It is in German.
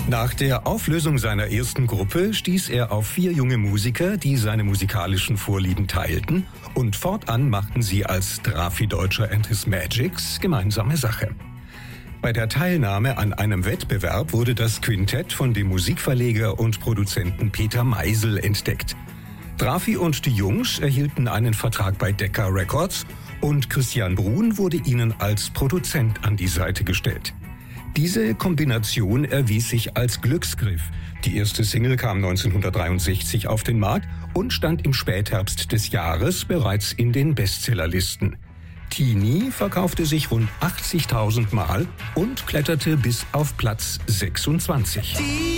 Nach der Auflösung seiner ersten Gruppe stieß er auf 4 junge Musiker, die seine musikalischen Vorlieben teilten, und fortan machten sie als Drafi-Deutscher and His Magics gemeinsame Sache. Bei der Teilnahme an einem Wettbewerb wurde das Quintett von dem Musikverleger und Produzenten Peter Meisel entdeckt. Drafi und die Jungs erhielten einen Vertrag bei Decca Records und Christian Bruhn wurde ihnen als Produzent an die Seite gestellt. Diese Kombination erwies sich als Glücksgriff. Die erste Single kam 1963 auf den Markt und stand im Spätherbst des Jahres bereits in den Bestsellerlisten. Teenie verkaufte sich rund 80.000 Mal und kletterte bis auf Platz 26.